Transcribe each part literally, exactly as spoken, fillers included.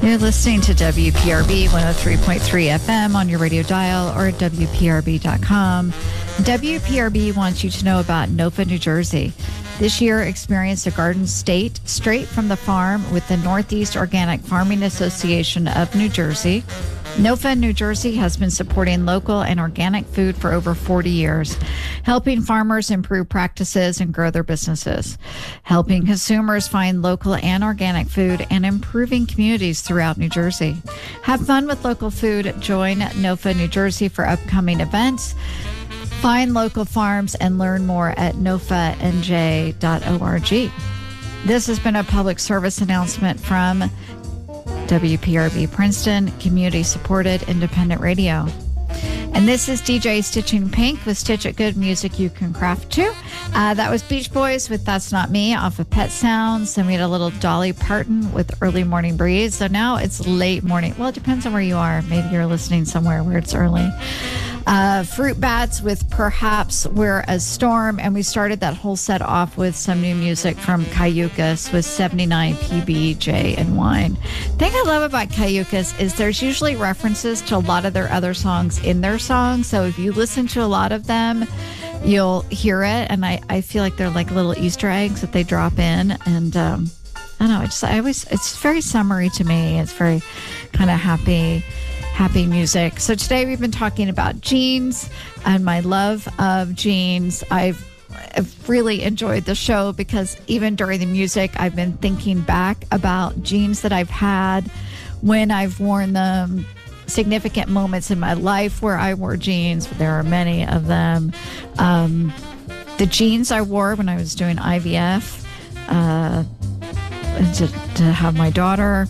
You're listening to W P R B one oh three point three F M on your radio dial or at W P R B dot com. W P R B wants you to know about Nofa, New Jersey. This year, experience a garden state straight from the farm with the Northeast Organic Farming Association of New Jersey. Nofa, New Jersey has been supporting local and organic food for over forty years, helping farmers improve practices and grow their businesses, helping consumers find local and organic food, and improving communities throughout New Jersey. Have fun with local food. Join Nofa, New Jersey for upcoming events. Find local farms and learn more at nofa n j dot org. This has been a public service announcement from W P R B Princeton, community-supported independent radio. And this is D J Stitching Pink with Stitch It Good music you can craft too. Uh, that was Beach Boys with That's Not Me off of Pet Sounds. And we had a little Dolly Parton with Early Morning Breeze. So now it's late morning. Well, it depends on where you are. Maybe you're listening somewhere where it's early. Uh, Fruit Bats with Perhaps We're a Storm. And we started that whole set off with some new music from Cayucas with seventy-nine P B J and Wine. The thing I love about Cayucas is there's usually references to a lot of their other songs in their songs. So if you listen to a lot of them, you'll hear it. And I, I feel like they're like little Easter eggs that they drop in. And um, I don't know, I just, I always, it's very summery to me. It's very kind of happy. Happy music. So today we've been talking about jeans and my love of jeans. I've, I've really enjoyed the show because even during the music, I've been thinking back about jeans that I've had when I've worn them, significant moments in my life where I wore jeans. There are many of them. Um, the jeans I wore when I was doing I V F uh, to, to have my daughter.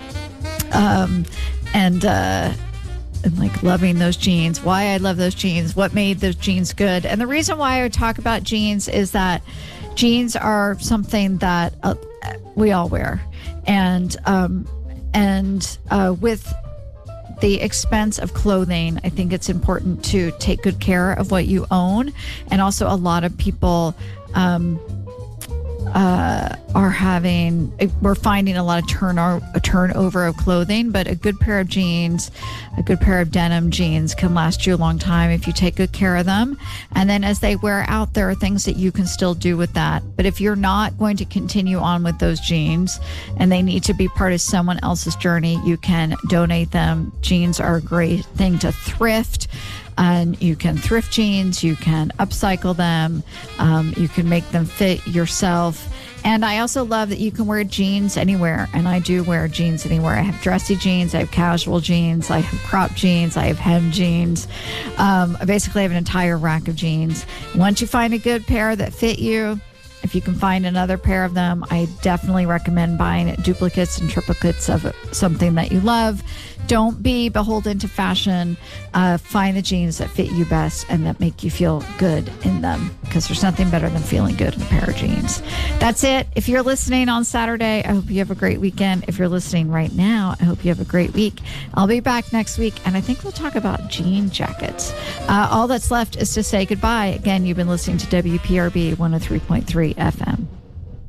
Um, And, uh, and like loving those jeans, why I love those jeans, what made those jeans good. And the reason why I talk about jeans is that jeans are something that uh, we all wear. And, um, and uh, with the expense of clothing, I think it's important to take good care of what you own. And also a lot of people, um, uh, are having, we're finding a lot of turn a turnover of clothing, but a good pair of jeans, a good pair of denim jeans can last you a long time if you take good care of them. And then as they wear out, there are things that you can still do with that. But if you're not going to continue on with those jeans and they need to be part of someone else's journey, you can donate them. Jeans are a great thing to thrift. And you can thrift jeans, you can upcycle them, um, you can make them fit yourself. And I also love that you can wear jeans anywhere. And I do wear jeans anywhere. I have dressy jeans, I have casual jeans, I have crop jeans, I have hem jeans. Um, I basically have an entire rack of jeans. Once you find a good pair that fit you, if you can find another pair of them, I definitely recommend buying duplicates and triplicates of something that you love. Don't be beholden to fashion. Uh, find the jeans that fit you best and that make you feel good in them, because there's nothing better than feeling good in a pair of jeans. That's it. If you're listening on Saturday, I hope you have a great weekend. If you're listening right now, I hope you have a great week. I'll be back next week, and I think we'll talk about jean jackets. Uh, all that's left is to say goodbye. Again, you've been listening to W P R B one oh three point three F M.